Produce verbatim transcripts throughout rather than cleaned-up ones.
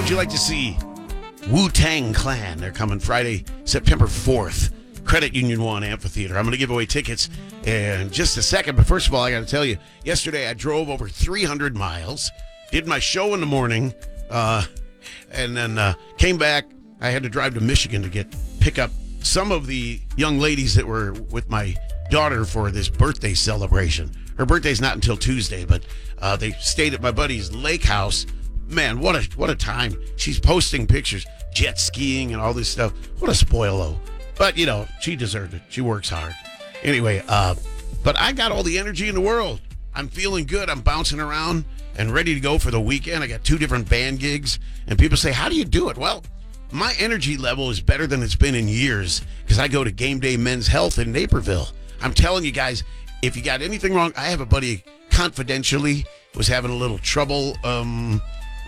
Would you like to see Wu-Tang Clan? They're coming Friday, September fourth. Credit Union One Amphitheater. I'm going to give away tickets in just a second. But first of all, I got to tell you, yesterday I drove over three hundred miles, did my show in the morning, uh, and then uh, came back. I had to drive to Michigan to get pick up some of the young ladies that were with my daughter for this birthday celebration. Her birthday's not until Tuesday, but uh, they stayed at my buddy's lake house. Man, what a what a time. She's posting pictures, jet skiing and all this stuff. What a spoilo. But, you know, she deserved it. She works hard. Anyway, uh, but I got all the energy in the world. I'm feeling good. I'm bouncing around and ready to go for the weekend. I got two different band gigs. And people say, how do you do it? Well, my energy level is better than it's been in years because I go to Game Day Men's Health in Naperville. I'm telling you guys, if you got anything wrong, I have a buddy confidentially was having a little trouble, um,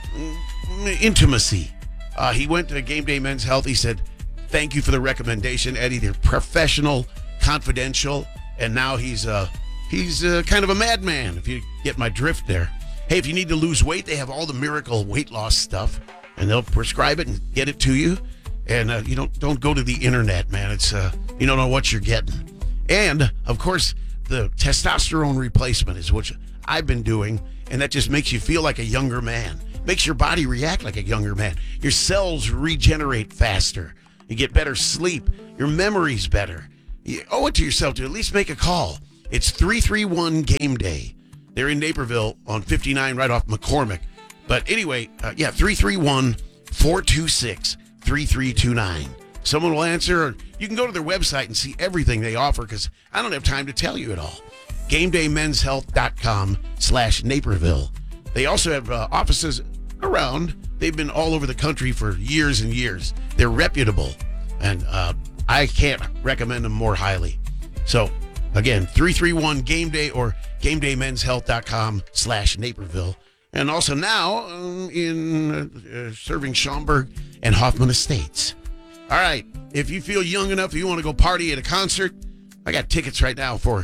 intimacy. Uh, he went to Game Day Men's Health. He said, thank you for the recommendation, Eddie. They're professional, confidential, and now he's uh, he's uh, kind of a madman, if you get my drift there. Hey, if you need to lose weight, they have all the miracle weight loss stuff, and they'll prescribe it and get it to you. And uh, you don't don't go to the internet, man. It's uh, you don't know what you're getting. And of course, the testosterone replacement is what I've been doing, and that just makes you feel like a younger man. Makes your body react like a younger man. Your cells regenerate faster. You get better sleep. Your memory's better. You owe it to yourself to at least make a call. It's three three one Game Day. They're in Naperville on fifty-nine right off McCormick. But anyway, uh, yeah, three three one, four two six, three three two nine. Someone will answer. Or you can go to their website and see everything they offer because I don't have time to tell you it all. GameDayMen'sHealth.com slash Naperville. They also have uh, offices around. They've been all over the country for years and years. They're reputable, and uh, I can't recommend them more highly. So, again, three three one Game Day or GameDayMen'sHealth.com slash Naperville. And also now um, in uh, serving Schaumburg and Hoffman Estates. All right, if you feel young enough, if you want to go party at a concert, I got tickets right now for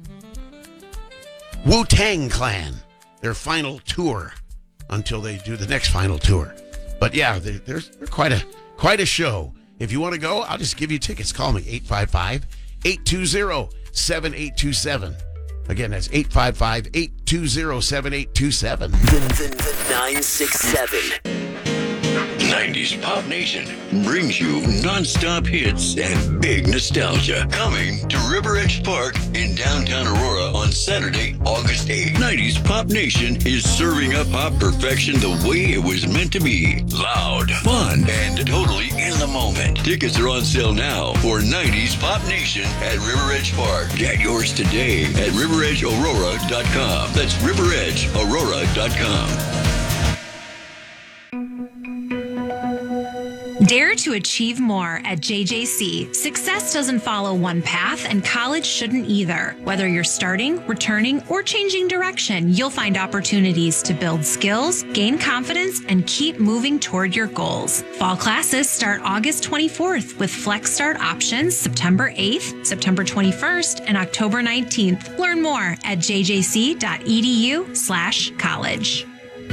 Wu-Tang Clan, their final tour until they do the next final tour. But yeah, they're, they're, they're quite a quite a show. If you want to go, I'll just give you tickets. Call me, eight five five, eight two zero, seven eight two seven. Again, that's eight five five, eight two zero, seven eight two seven. The, the, the nine six seven. nineties Pop Nation brings you non-stop hits and big nostalgia. Coming to River Edge Park in downtown Aurora on Saturday, August eighth. nineties Pop Nation is serving up pop perfection the way it was meant to be. Loud, fun, and totally in the moment. Tickets are on sale now for nineties Pop Nation at River Edge Park. Get yours today at river edge aurora dot com. That's river edge aurora dot com. Dare to achieve more at J J C. Success doesn't follow one path, and college shouldn't either. Whether you're starting, returning, or changing direction, you'll find opportunities to build skills, gain confidence, and keep moving toward your goals. Fall classes start August twenty-fourth with Flex Start options September eighth, September twenty-first, and October nineteenth. Learn more at jjc.edu slash college.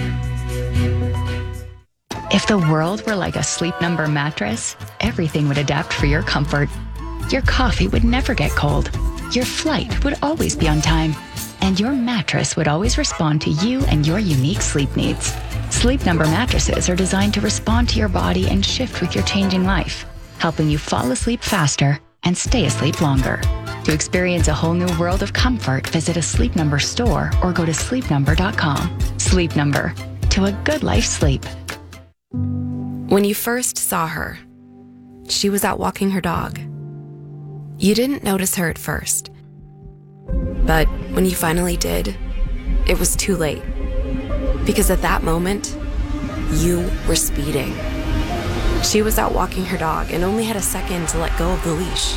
If the world were like a Sleep Number mattress, everything would adapt for your comfort. Your coffee would never get cold. Your flight would always be on time. And your mattress would always respond to you and your unique sleep needs. Sleep Number mattresses are designed to respond to your body and shift with your changing life, helping you fall asleep faster and stay asleep longer. To experience a whole new world of comfort, visit a Sleep Number store or go to sleep number dot com. Sleep Number. To a good life sleep. When you first saw her, she was out walking her dog. You didn't notice her at first. But when you finally did, it was too late. Because at that moment, you were speeding. She was out walking her dog and only had a second to let go of the leash.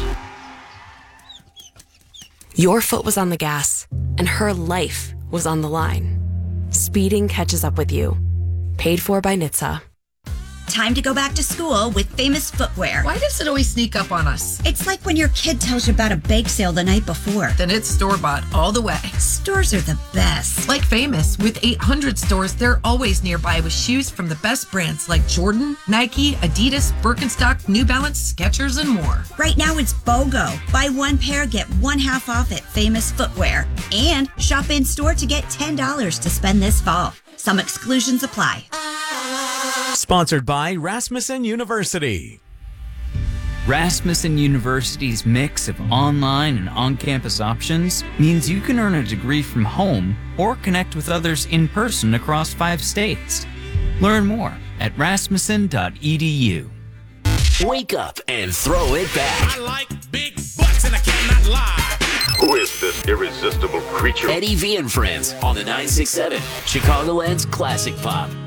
Your foot was on the gas, and her life was on the line. Speeding catches up with you. Paid for by N H T S A. Time to go back to school with Famous Footwear. Why does it always sneak up on us? It's like when your kid tells you about a bake sale the night before. Then it's store-bought all the way. Stores are the best. Like Famous, with eight hundred stores, they're always nearby with shoes from the best brands like Jordan, Nike, Adidas, Birkenstock, New Balance, Skechers, and more. Right now it's BOGO. Buy one pair, get one half off at Famous Footwear. And shop in store to get ten dollars to spend this fall. Some exclusions apply. Sponsored by Rasmussen University. Rasmussen University's mix of online and on-campus options means you can earn a degree from home or connect with others in person across five states. Learn more at rasmussen dot e d u. Wake up and throw it back. I like big butts and I cannot lie. Who is this irresistible creature? Eddie V and Friends on the nine six seven, Chicagoland's classic pop.